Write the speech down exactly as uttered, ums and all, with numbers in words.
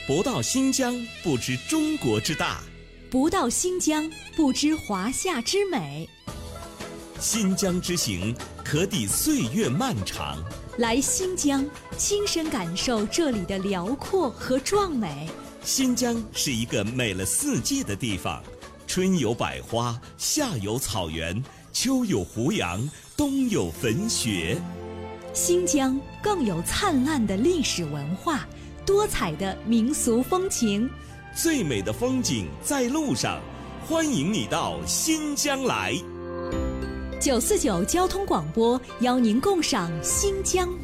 不到新疆，不知中国之大； 不到新疆，不知华夏之美。 新疆之行，可抵岁月漫长。 来新疆，亲身感受这里的辽阔和壮美。 新疆是一个美了四季的地方，春有百花，夏有草原，秋有胡杨，冬有粉雪。 新疆更有灿烂的历史文化，多彩的民俗风情。 最美的风景在路上，欢迎你到新疆来。 九四九交通广播邀您共赏新疆